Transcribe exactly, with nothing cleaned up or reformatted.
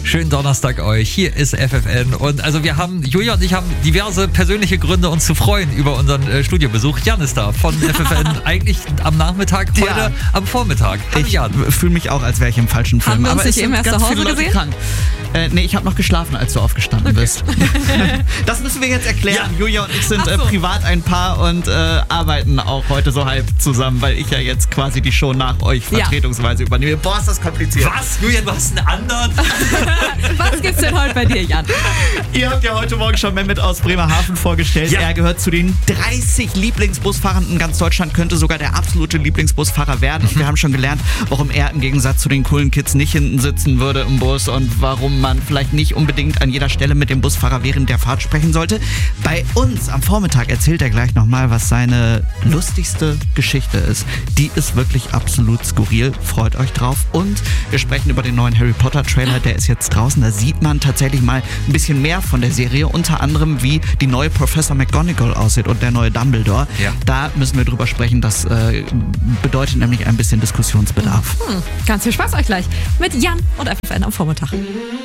Schönen Donnerstag euch. Hier ist F F N. Und also wir haben, Julia und ich haben diverse persönliche Gründe, uns zu freuen über unseren äh, Studiobesuch. Jan ist da von F F N. Eigentlich am Nachmittag, heute Ja. am Vormittag. Hallo Ich Jan. fühle mich auch, als wäre ich im falschen Film. Haben wir uns Aber nicht es eben sind erst ganz zu Hause viele Leute gesehen? krank. Äh, nee, ich habe noch geschlafen, als du aufgestanden Okay. bist. Das müssen wir jetzt erklären. Ja. Julia und ich sind Ach äh, so. privat ein Paar und äh, arbeiten auch heute so halb zusammen, weil ich ja jetzt quasi die Show nach euch Ja. vertretungsweise übernehme. Boah, ist das kompliziert. Was? Julia, du hast einen anderen? Was gibt's denn heute bei dir, Jan? Ihr habt ja heute Morgen schon Mehmet aus Bremerhaven vorgestellt. Ja. Er gehört zu den dreißig Lieblingsbusfahrern in ganz Deutschland, könnte sogar der absolute Lieblingsbusfahrer werden. Und wir haben schon gelernt, warum er im Gegensatz zu den coolen Kids nicht hinten sitzen würde im Bus und warum man vielleicht nicht unbedingt an jeder Stelle mit dem Busfahrer während der Fahrt sprechen sollte. Bei uns am Vormittag erzählt er gleich nochmal, was seine lustigste Geschichte ist. Die ist wirklich absolut skurril. Freut euch drauf. Und wir sprechen über den neuen Harry Potter Trailer. Der ist jetzt draußen. Da sieht man tatsächlich mal ein bisschen mehr von der Serie. Unter anderem, wie die neue Professor McGonagall aussieht und der neue Dumbledore. Ja. Da müssen wir drüber sprechen. Das äh, bedeutet nämlich ein bisschen Diskussionsbedarf. Hm, ganz viel Spaß euch gleich mit Jan und F F N am Vormittag.